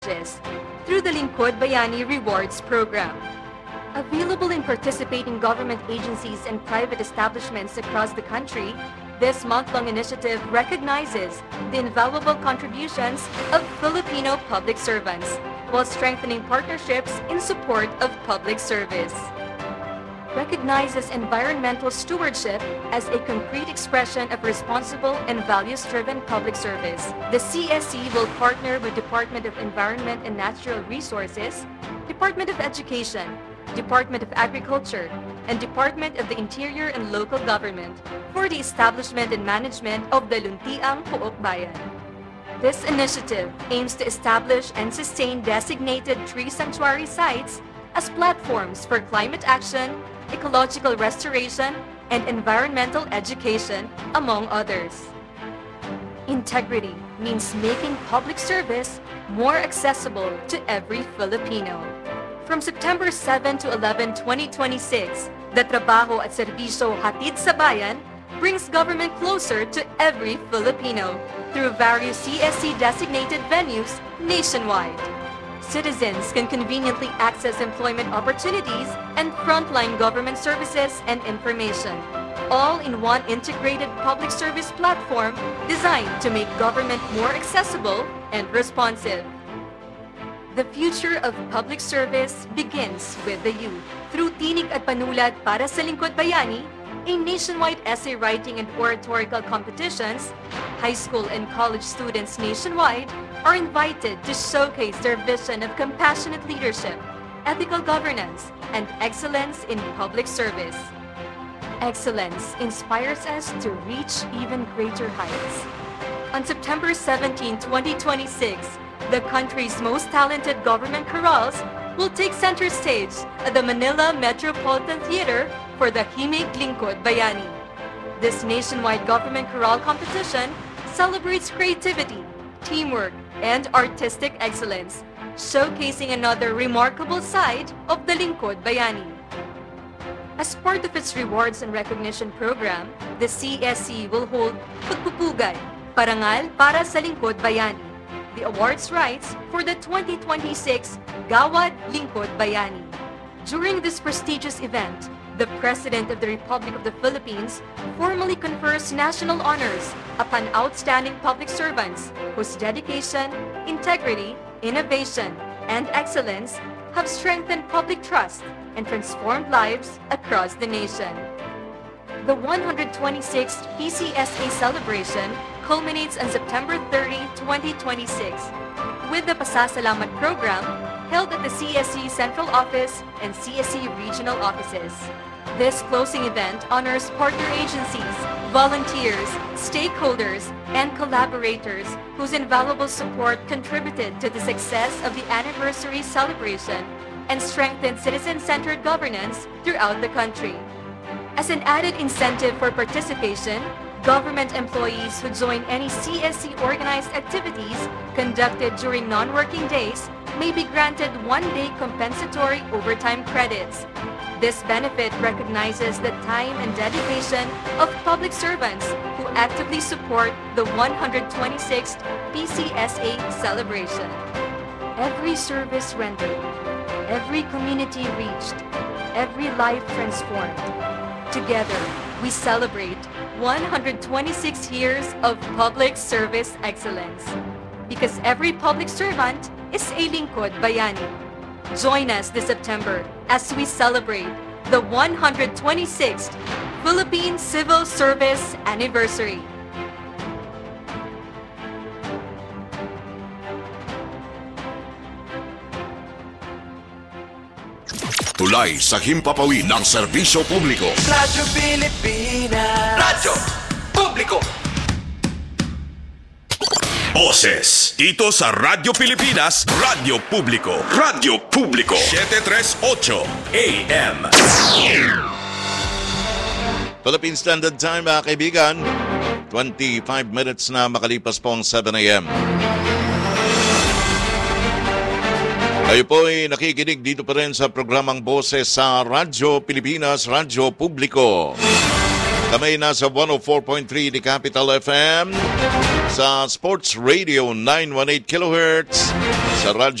challenges through the Lingkod Bayani Rewards Program. Available in participating government agencies and private establishments across the country, this month-long initiative recognizes the invaluable contributions of Filipino public servants while strengthening partnerships in support of public service. Recognizes environmental stewardship as a concrete expression of responsible and values-driven public service. The CSC will partner with Department of Environment and Natural Resources, Department of Education, Department of Agriculture, and Department of the Interior and Local Government for the establishment and management of the Luntiang Pook Bayan. This initiative aims to establish and sustain designated tree sanctuary sites as platforms for climate action, ecological restoration, and environmental education, among others. Integrity means making public service more accessible to every Filipino. From September 7 to 11, 2026, the Trabaho at Serbisyo Hatid sa Bayan brings government closer to every Filipino through various CSC-designated venues nationwide. Citizens can conveniently access employment opportunities and frontline government services and information, all in one integrated public service platform designed to make government more accessible and responsive. The future of public service begins with the youth. Through Tinig at Panulat para sa Lingkod Bayani, a nationwide essay writing and oratorical competitions, high school and college students nationwide are invited to showcase their vision of compassionate leadership, ethical governance, and excellence in public service. Excellence inspires us to reach even greater heights. On September 17, 2026, the country's most talented government chorales will take center stage at the Manila Metropolitan Theater for the Himig Lingkod Bayani. This nationwide government chorale competition celebrates creativity, teamwork, and artistic excellence, showcasing another remarkable side of the Lingkod Bayani. As part of its rewards and recognition program, the CSC will hold Pagpupugay, Parangal para sa Lingkod Bayani, the awards rights for the 2026 Gawad Lingkod Bayani. During this prestigious event, the President of the Republic of the Philippines formally confers national honors upon outstanding public servants whose dedication, integrity, innovation, and excellence have strengthened public trust and transformed lives across the nation. The 126th PCSA celebration culminates on September 30, 2026, with the Pasasalamat program held at the CSC Central Office and CSC Regional Offices. This closing event honors partner agencies, volunteers, stakeholders, and collaborators whose invaluable support contributed to the success of the anniversary celebration and strengthened citizen-centered governance throughout the country. As an added incentive for participation, government employees who join any CSC-organized activities conducted during non-working days may be granted one-day compensatory overtime credits. This benefit recognizes the time and dedication of public servants who actively support the 126th PCSA celebration. Every service rendered, every community reached, every life transformed. Together, we celebrate 126 years of public service excellence. Because every public servant is a Lingkod Bayani. Join us this September as we celebrate the 126th Philippine Civil Service Anniversary. Tulay sa himpapawid ng serbisyo publiko. Radyo Pilipinas. Radyo Publiko. Boses dito sa Radyo Pilipinas, Radyo Publiko. Radyo Publiko 738 AM. Philippine Standard Time, mga kaibigan. 25 minutes na makalipas po ang 7 AM. Kayo po ay nakikinig dito pa rin sa programang Boses sa Radyo Pilipinas, Radyo Publiko. Kami nasa 104.3 di Capital FM, sa Sports Radio 918 kHz, sa Radyo